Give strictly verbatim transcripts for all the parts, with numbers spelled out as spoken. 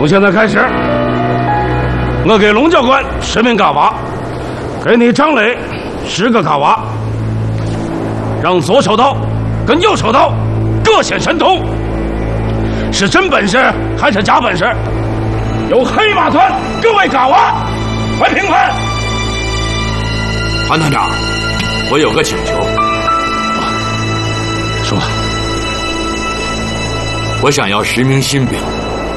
从现在开始，我给龙教官十名嘎娃，给你张磊十个嘎娃，让左手刀跟右手刀各显神通，是真本事还是假本事？由黑马团各位嘎娃来评判。 韩团长，我有个请求。 说。 我想要十名新兵。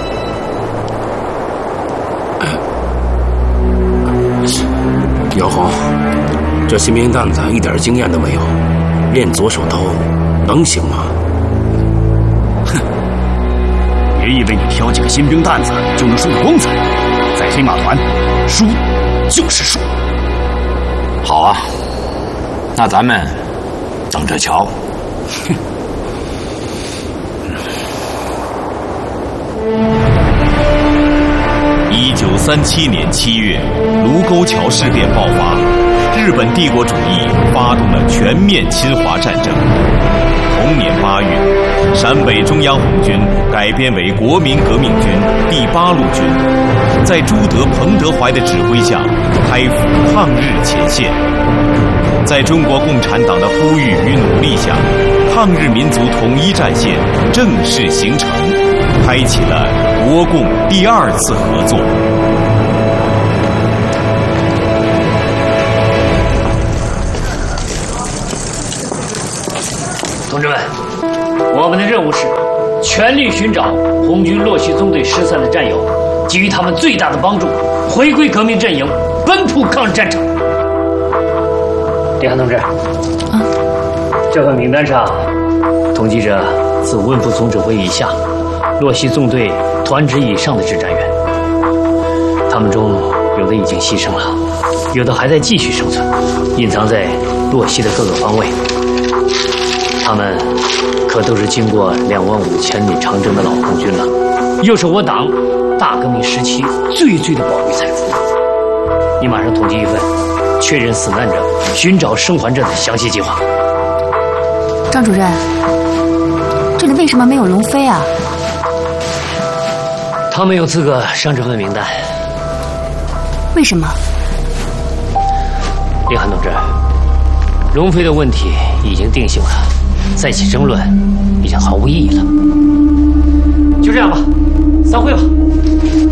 姚红，这新兵蛋子一点经验都没有，练左手刀能行吗？ 哼，别以为你挑几个新兵蛋子就能输得光彩，在黑马团，输就是输。 好啊，那咱们等着瞧。 哼。 一九三七年七月，卢沟桥事变爆发，日本帝国主义发动了全面侵华战争。同年八月，陕北中央红军改编为国民革命军第八路军，在朱德、彭德怀的指挥下，开赴抗日前线。在中国共产党的呼吁与努力下，抗日民族统一战线正式形成，开启了国共第二次合作。 同志们，我们的任务是全力寻找红军洛西纵队失散的战友，给予他们最大的帮助，回归革命阵营，奔赴抗日战场。李涵同志，啊，这份名单上统计着自温副总指挥以下，洛西纵队团职以上的指战员，他们中有的已经牺牲了，有的还在继续生存，隐藏在洛西的各个方位。他们可都是经过两万五千里长征的老红军了，又是我党大革命时期最最的宝贵财富。你马上统计一份，确认死难者、寻找生还者的详细计划。 张主任，这里为什么没有龙飞啊？ 他没有资格上这份名单。 为什么？ 李涵同志，龙飞的问题已经定性了，再起争论已经毫无意义了。就这样吧，散会吧。